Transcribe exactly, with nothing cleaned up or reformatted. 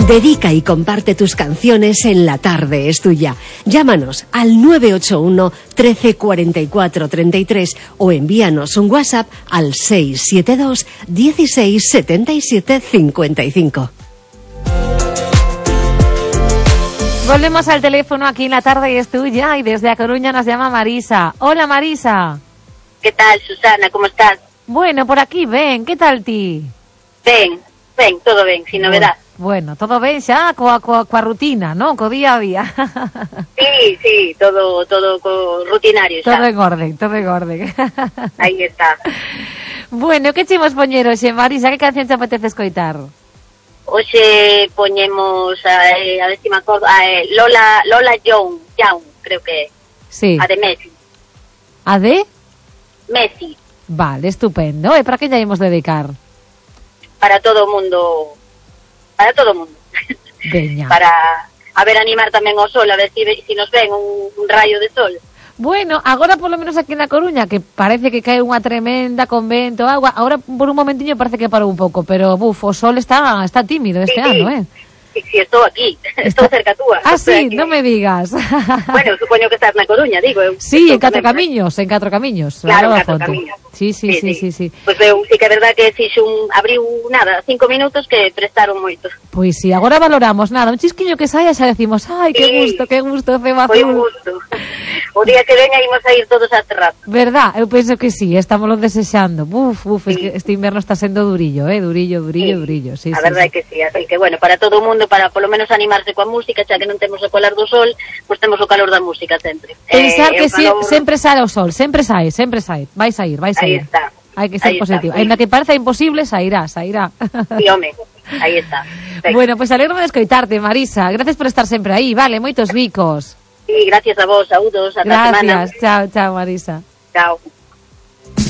Dedica y comparte tus canciones en La Tarde es Tuya. Llámanos al nueve ocho uno, trece, cuarenta y cuatro, treinta y tres o envíanos un WhatsApp al seis siete dos, dieciséis, setenta y siete, cincuenta y cinco. Volvemos al teléfono aquí en La Tarde es Tuya y desde A Coruña nos llama Marisa. Hola, Marisa. ¿Qué tal, Susana? ¿Cómo estás? Bueno, por aquí, ven. ¿Qué tal ti? Ben, ben, todo ben, sin novedad. Bueno, todo ben xa, coa, coa, coa rutina, non? Co día a día. Sí, sí, todo todo co rutinario xa. Todo en orden, todo en orden. Aí está. Bueno, que chimos poñer hoxe, Marisa? Que canción te apetece escoitar? Hoxe poñemos, a, a ver si me acordo, a, Lola Lola Young, Young, creo que é. Sí. A de Messi. A de? Messi. Vale, estupendo. E para que lla imos dedicar? Para todo o mundo, para todo o mundo. Veña. Para, a ver, animar tamén o sol, a ver si, si nos ven un, un rayo de sol. Bueno, agora polo menos aquí na Coruña, que parece que cae unha tremenda con vento, agua, agora por un momentiño parece que parou un pouco, pero buf, o sol está está tímido este sí, ano, sí. eh. Si, si estou aquí, estou cerca túa. Ah, sí, non me digas. Bueno, supoño que estás na Coruña, digo. Eu, sí, en Catro Camiños, en Catro Camiños. Claro, en Catro Camiños. Sí, sí, sí, sí, sí, sí. Pois pues, eu, sí que é verdad que fixo un, abriu nada, cinco minutos que prestaron moito. Pois pues sí, agora valoramos nada, un chisquiño que saia xa decimos, ai, que sí. gusto, que gusto, ceo azul. Foi un gusto. O día que venga imos a ir todos a terraza. Verdad, eu penso que sí, estámoslo desexando. Buf, buf, sí. Es que este inverno está sendo durillo, eh, durillo, durillo, sí. durillo. Sí, a sí, verdade sí. que sí, así que bueno, para todo o mundo, para polo menos animarse coa música, xa que non temos o colar do sol, pois pues temos o calor da música sempre. Pensar eh, que si, calor... sempre sae o sol, sempre sae, sempre sae. Vai sair, vai sair. Aí está. Hai que ser ahí positivo. Ainda que pareza imposible, sairá, sairá. Sí, home, aí está. Perfecto. Bueno, pois pues alegro de escoitarte, Marisa. Gracias por estar sempre aí, vale, moitos bicos. Sí, gracias a vos, saúdos, ata a semana. Gracias, chao, chao, Marisa. Chao.